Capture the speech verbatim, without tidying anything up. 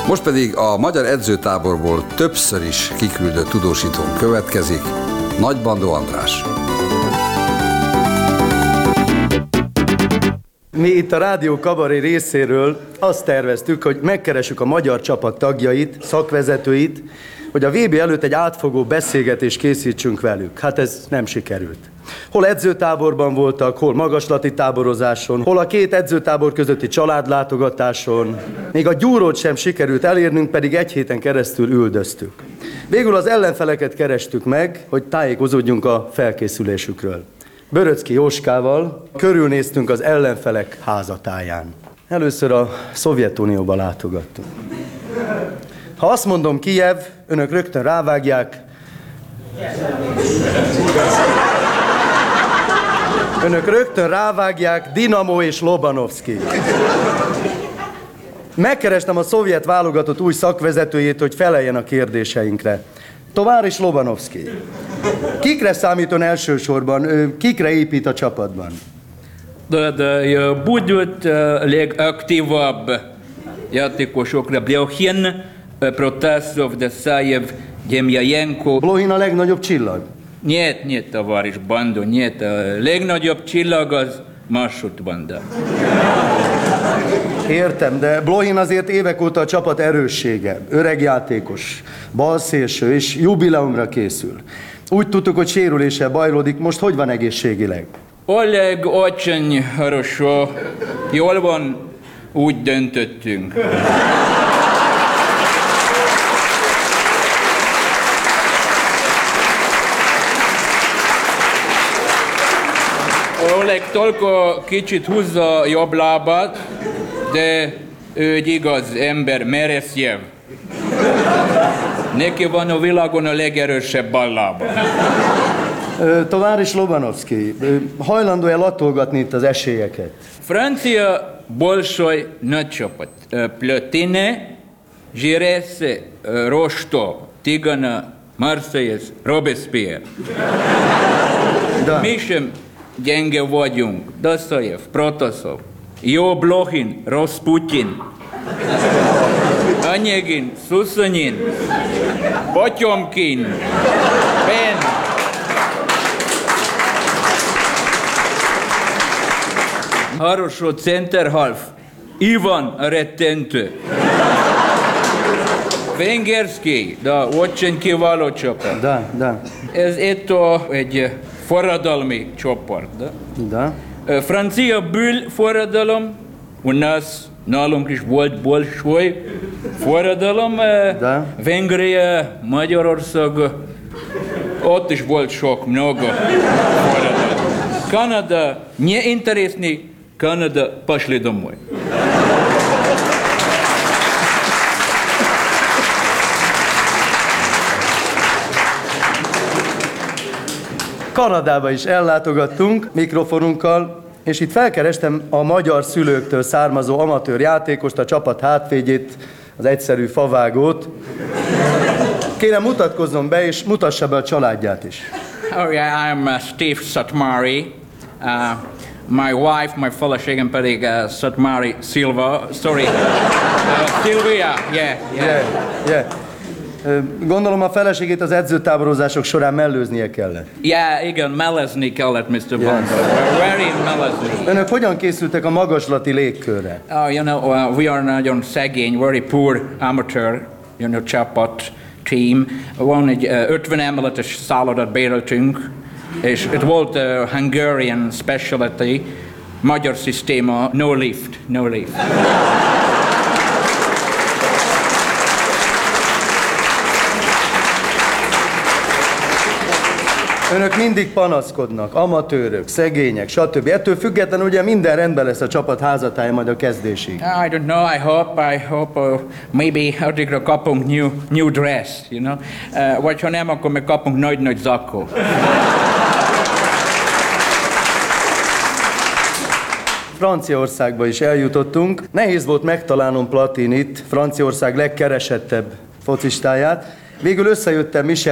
Most pedig a magyar edzőtáborból többször is kiküldött tudósítón következik, Nagybandó András. Mi itt a Rádió Kabaré részéről azt terveztük, hogy megkeressük a magyar csapat tagjait, szakvezetőit, hogy a vé bé előtt egy átfogó beszélgetést készítsünk velük. Hát ez nem sikerült. Hol edzőtáborban voltak, hol magaslati táborozáson, hol a két edzőtábor közötti családlátogatáson. Még a gyúrót sem sikerült elérnünk, pedig egy héten keresztül üldöztük. Végül az ellenfeleket kerestük meg, hogy tájékozódjunk a felkészülésükről. Böröczki Jóskával körülnéztünk az ellenfelek házatáján. Először a Szovjetunióba látogattunk. Ha azt mondom Kijev, önök rögtön rávágják. Önök rögtön rávágják Dinamo és Lobanovszki. Megkerestem a szovjet válogatott új szakvezetőjét, hogy feleljen a kérdéseinkre. Továris Lobanovszki. Kikre számít ön elsősorban? Kikre épít a csapatban? De, de budуть legaktívabb játékosokra. Blokhin, Protasov, Desajev, Demjajenko. Blokhin a legnagyobb csillag? Нет, нет, товарищ Бандо, нет. A legnagyobb csillag az Masut Banda. Értem, de Blokhin azért évek óta a csapat erőssége, öreg játékos, balszélső és jubileumra készül. Úgy tudtuk, hogy sérüléssel bajlódik, most hogy van egészségileg? Oleg, очень хорошо. Jól van, úgy döntöttünk. Oleg tolko kicsit húzza jobb lábát, de ő egy igaz ember, Mereszjev. Neki van a világon a legerősebb ballába. Továris Lobanovszki, hajlandó-e latolgatni itt az esélyeket? Francia большой nagy csapat. Plötine, Giresse, Rosto, Tigana, Marseillaise, Robespierre. Mi sem gyenge vagyunk. Daszajev, Protasov, jó Blokhin, rossz Putyin, Anyegin, Szuszanyin, Potyomkin, Ben. Хорошо, центр-half, Ivan a rettentő. Vengerszki, da, очень kiváló csapat. Da, da. Ez ettől egy forradalmi csoport, da? Da. Francia bűl forradalom, u nas, nálunk is volt bolsoj forradalom, da. Vengria, Magyarország, ott is volt sok, много forradalom. Kanada, не интересный, Канада, пошли домой. Kanadába is ellátogattunk mikrofonunkkal, és itt felkerestem a magyar szülőktől származó amatőr játékost, a csapat hátvédjét, az egyszerű favágót. Kérem, mutatkozzon be, és mutassa be a családját is. Oh yeah, I'm uh, Steve Satmari. Uh, my wife, my feleségem pedig uh, Satmari Silva. Sorry, uh, Silvia. Yeah, yeah. Yeah, yeah. Gondolom a feleségét az edzőtáborozások során mellőznie kellett. Yeah, igen, mellezni kellett, mister Yes. Bond. Very mellezni. Önök hogyan készültek a magaslati légkörre? Oh, you know, uh, we are nagyon szegény, very poor amateur, you know, csapat, team. Van egy uh, ötven emeletes szállodat béreltünk, és itt volt a uh, Hungarian specialty, magyar szisztéma, no lift, no lift. Önök mindig panaszkodnak, amatőrök, szegények, stb. Ettől függetlenül ugye minden rendben lesz a csapat házatája majd a kezdésig. I don't know, I hope, I hope uh, maybe addigra kapunk new, new dress, you know? Uh, vagy ha nem, akkor meg kapunk nagy-nagy zakó. Franciaországba is eljutottunk. Nehéz volt megtalálnom Platinit, Franciaország legkeresettebb focistáját. Végül összejöttem Michel